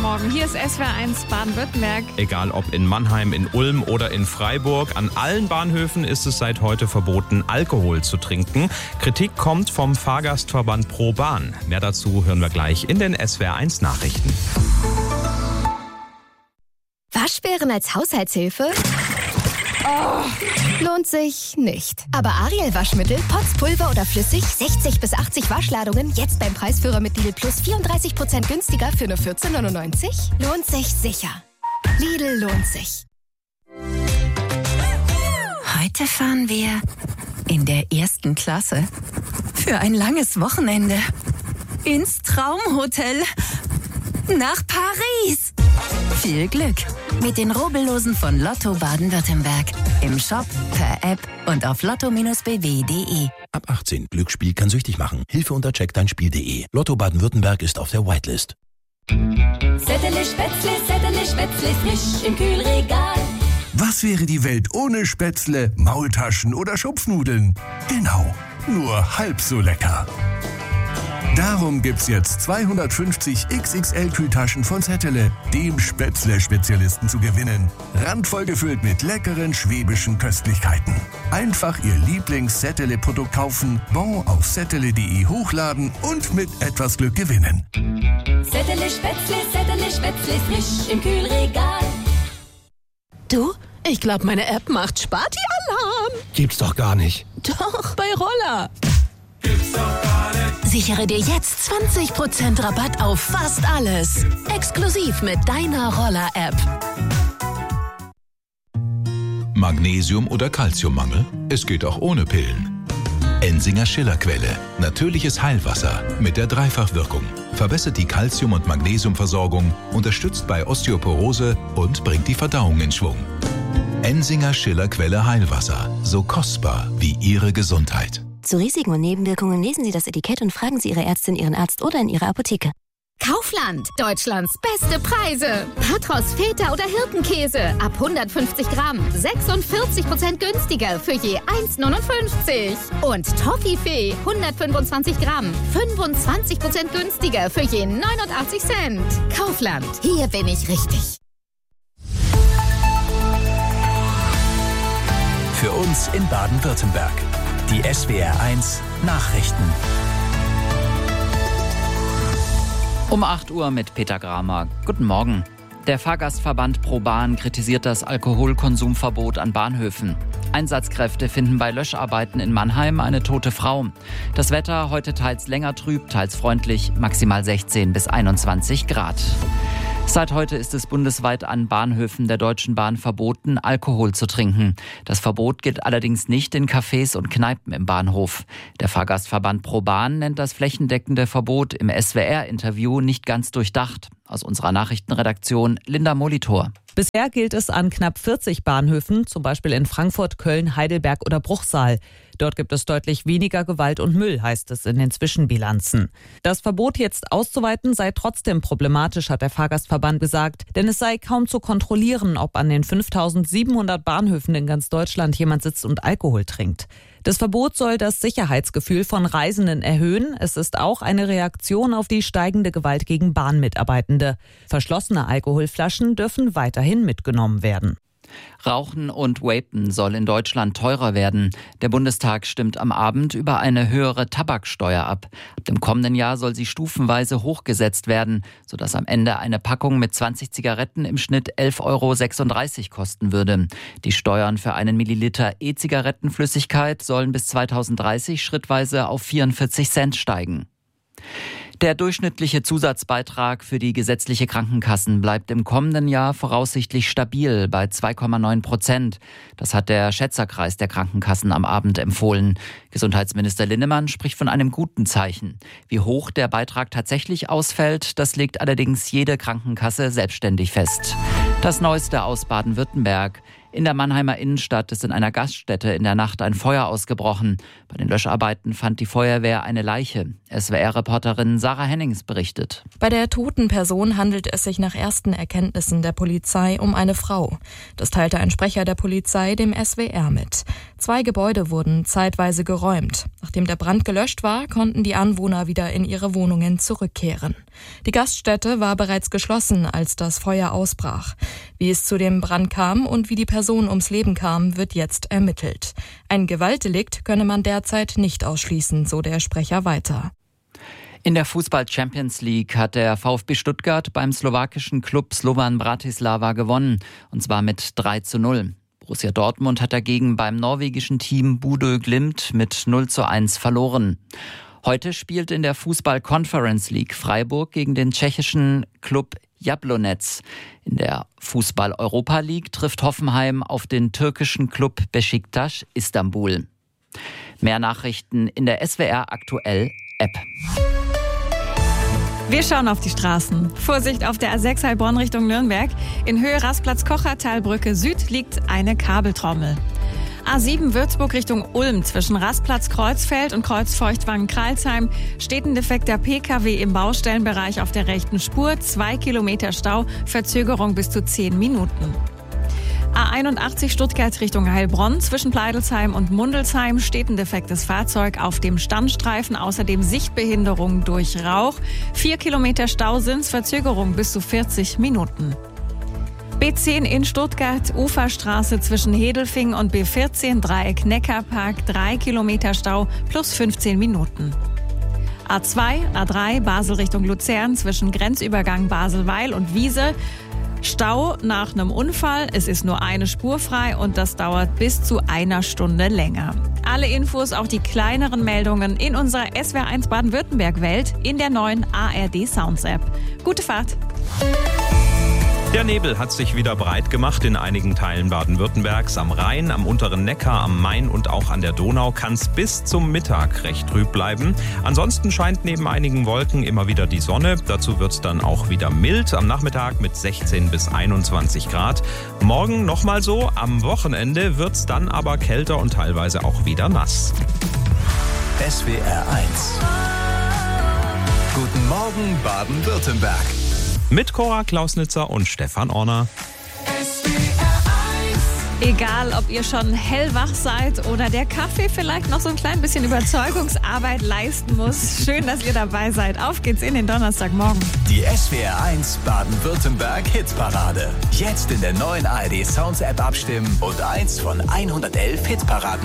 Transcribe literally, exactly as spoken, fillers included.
Morgen. Hier ist S W R eins Baden-Württemberg. Egal ob in Mannheim, in Ulm oder in Freiburg, an allen Bahnhöfen ist es seit heute verboten, Alkohol zu trinken. Kritik kommt vom Fahrgastverband ProBahn. Mehr dazu hören wir gleich in den S W R eins Nachrichten. Waschbären als Haushaltshilfe? Oh, lohnt sich nicht. Aber Ariel Waschmittel, Pots, Pulver oder flüssig, sechzig bis achtzig Waschladungen, jetzt beim Preisführer mit Lidl Plus vierunddreißig Prozent günstiger für nur vierzehn neunundneunzig? Lohnt sich sicher. Lidl lohnt sich. Heute fahren wir in der ersten Klasse für ein langes Wochenende ins Traumhotel nach Paris. Viel Glück mit den Rubbellosen von Lotto Baden-Württemberg. Im Shop, per App und auf lotto b w punkt de. Ab achtzehn. Glücksspiel kann süchtig machen. Hilfe unter check dein spiel punkt de. Lotto Baden-Württemberg ist auf der Whitelist. Zettele Spätzle, Zettele Spätzle, frisch im Kühlregal. Was wäre die Welt ohne Spätzle, Maultaschen oder Schupfnudeln? Genau, nur halb so lecker. Darum gibt's jetzt zweihundertfünfzig X X L-Kühltaschen von Zettele, dem Spätzle-Spezialisten, zu gewinnen. Randvoll gefüllt mit leckeren schwäbischen Köstlichkeiten. Einfach Ihr Lieblings-Zettele-Produkt kaufen, Bon auf zettele punkt de hochladen und mit etwas Glück gewinnen. Zettele Spätzle, Zettele Spätzle, frisch im Kühlregal. Du, ich glaube, meine App macht Sparti-Alarm. Gibt's doch gar nicht. Doch, bei Roller. Gibt's doch gar nicht. Sichere dir jetzt zwanzig Prozent Rabatt auf fast alles. Exklusiv mit deiner Roller-App. Magnesium- oder Calciummangel? Es geht auch ohne Pillen. Ensinger Schillerquelle. Natürliches Heilwasser mit der Dreifachwirkung. Verbessert die Calcium- und Magnesiumversorgung, unterstützt bei Osteoporose und bringt die Verdauung in Schwung. Ensinger Schillerquelle Heilwasser. So kostbar wie Ihre Gesundheit. Zu Risiken und Nebenwirkungen lesen Sie das Etikett und fragen Sie Ihre Ärztin, Ihren Arzt oder in Ihrer Apotheke. Kaufland, Deutschlands beste Preise. Patros, Feta oder Hirtenkäse ab hundertfünfzig Gramm, sechsundvierzig Prozent günstiger für je eins neunundfünfzig. Und Toffifee, hundertfünfundzwanzig Gramm, fünfundzwanzig Prozent günstiger für je neunundachtzig Cent. Kaufland, hier bin ich richtig. Für uns in Baden-Württemberg. Die S W R eins Nachrichten. Um acht Uhr mit Peter Gramer. Guten Morgen. Der Fahrgastverband ProBahn kritisiert das Alkoholkonsumverbot an Bahnhöfen. Einsatzkräfte finden bei Löscharbeiten in Mannheim eine tote Frau. Das Wetter heute teils länger trüb, teils freundlich, maximal sechzehn bis einundzwanzig Grad. Seit heute ist es bundesweit an Bahnhöfen der Deutschen Bahn verboten, Alkohol zu trinken. Das Verbot gilt allerdings nicht in Cafés und Kneipen im Bahnhof. Der Fahrgastverband ProBahn nennt das flächendeckende Verbot im S W R-Interview nicht ganz durchdacht. Aus unserer Nachrichtenredaktion Linda Molitor. Bisher gilt es an knapp vierzig Bahnhöfen, zum Beispiel in Frankfurt, Köln, Heidelberg oder Bruchsal. Dort gibt es deutlich weniger Gewalt und Müll, heißt es in den Zwischenbilanzen. Das Verbot jetzt auszuweiten sei trotzdem problematisch, hat der Fahrgastverband gesagt, denn es sei kaum zu kontrollieren, ob an den fünftausendsiebenhundert Bahnhöfen in ganz Deutschland jemand sitzt und Alkohol trinkt. Das Verbot soll das Sicherheitsgefühl von Reisenden erhöhen. Es ist auch eine Reaktion auf die steigende Gewalt gegen Bahnmitarbeitende. Verschlossene Alkoholflaschen dürfen weiterhin mitgenommen werden. Rauchen und Vapen soll in Deutschland teurer werden. Der Bundestag stimmt am Abend über eine höhere Tabaksteuer ab. Ab dem kommenden Jahr soll sie stufenweise hochgesetzt werden, sodass am Ende eine Packung mit zwanzig Zigaretten im Schnitt elf Euro sechsunddreißig kosten würde. Die Steuern für einen Milliliter E-Zigarettenflüssigkeit sollen bis zweitausenddreißig schrittweise auf vierundvierzig Cent steigen. Der durchschnittliche Zusatzbeitrag für die gesetzliche Krankenkassen bleibt im kommenden Jahr voraussichtlich stabil bei zwei Komma neun Prozent. Das hat der Schätzerkreis der Krankenkassen am Abend empfohlen. Gesundheitsminister Linnemann spricht von einem guten Zeichen. Wie hoch der Beitrag tatsächlich ausfällt, das legt allerdings jede Krankenkasse selbstständig fest. Das Neueste aus Baden-Württemberg. In der Mannheimer Innenstadt ist in einer Gaststätte in der Nacht ein Feuer ausgebrochen. Bei den Löscharbeiten fand die Feuerwehr eine Leiche. S W R-Reporterin Sarah Hennings berichtet. Bei der toten Person handelt es sich nach ersten Erkenntnissen der Polizei um eine Frau. Das teilte ein Sprecher der Polizei dem S W R mit. Zwei Gebäude wurden zeitweise geräumt. Nachdem der Brand gelöscht war, konnten die Anwohner wieder in ihre Wohnungen zurückkehren. Die Gaststätte war bereits geschlossen, als das Feuer ausbrach. Wie es zu dem Brand kam und wie die Person ums Leben kam, wird jetzt ermittelt. Ein Gewaltdelikt könne man derzeit nicht ausschließen, so der Sprecher weiter. In der Fußball-Champions League hat der VfB Stuttgart beim slowakischen Klub Slovan Bratislava gewonnen, und zwar mit drei zu null. Borussia Dortmund hat dagegen beim norwegischen Team Bodø Glimt mit null zu eins verloren. Heute spielt in der Fußball-Conference League Freiburg gegen den tschechischen Klub Jablonec. In der Fußball-Europa League trifft Hoffenheim auf den türkischen Klub Beşiktaş Istanbul. Mehr Nachrichten in der S W R Aktuell App. Wir schauen auf die Straßen. Vorsicht auf der A sechs Heilbronn Richtung Nürnberg. In Höhe Rastplatz-Kochertalbrücke Süd liegt eine Kabeltrommel. A sieben Würzburg Richtung Ulm zwischen Rastplatz-Kreuzfeld und Kreuzfeuchtwangen-Kralsheim steht ein defekter P K W im Baustellenbereich auf der rechten Spur. Zwei Kilometer Stau, Verzögerung bis zu zehn Minuten. A einundachtzig Stuttgart Richtung Heilbronn zwischen Pleidelsheim und Mundelsheim steht ein defektes Fahrzeug auf dem Standstreifen. Außerdem Sichtbehinderung durch Rauch. Vier Kilometer Stau sind's, Verzögerung bis zu vierzig Minuten. B zehn in Stuttgart, Uferstraße zwischen Hedelfing und B vierzehn, Dreieck Neckarpark, drei Kilometer Stau plus fünfzehn Minuten. A zwei, A drei, Basel Richtung Luzern zwischen Grenzübergang Basel-Weil und Wiese. Stau nach einem Unfall. Es ist nur eine Spur frei und das dauert bis zu einer Stunde länger. Alle Infos, auch die kleineren Meldungen in unserer S W R eins Baden-Württemberg-Welt in der neuen A R D Sounds App. Gute Fahrt! Der Nebel hat sich wieder breit gemacht in einigen Teilen Baden-Württembergs. Am Rhein, am unteren Neckar, am Main und auch an der Donau kann es bis zum Mittag recht trüb bleiben. Ansonsten scheint neben einigen Wolken immer wieder die Sonne. Dazu wird es dann auch wieder mild. Am Nachmittag mit sechzehn bis einundzwanzig Grad. Morgen nochmal so. Am Wochenende wird es dann aber kälter und teilweise auch wieder nass. S W R eins. Guten Morgen Baden-Württemberg. Mit Cora Klausnitzer und Stefan Orner. Egal, ob ihr schon hellwach seid oder der Kaffee vielleicht noch so ein klein bisschen Überzeugungsarbeit leisten muss. Schön, dass ihr dabei seid. Auf geht's in den Donnerstagmorgen. Die S W R eins Baden-Württemberg Hitparade. Jetzt in der neuen A R D Sounds App abstimmen und eins von hundertelf Hitparaden